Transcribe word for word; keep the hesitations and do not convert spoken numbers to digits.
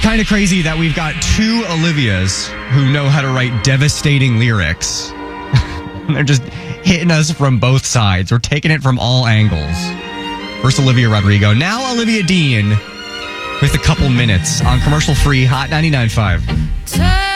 kind of crazy that we've got two Olivias who know how to write devastating lyrics. They're just hitting us from both sides. We're taking it from all angles. First Olivia Rodrigo, now Olivia Dean with a couple minutes on commercial-free Hot ninety-nine point five.